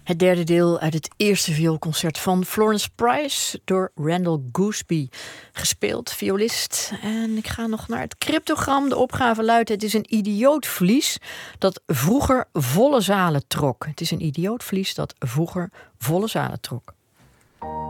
Het derde deel uit het eerste vioolconcert van Florence Price door Randall Gooseby. Gespeeld, violist. En ik ga nog naar het cryptogram. De opgave luidt: het is een idiootvlies dat vroeger volle zalen trok. Het is een idiootvlies dat vroeger volle zalen trok.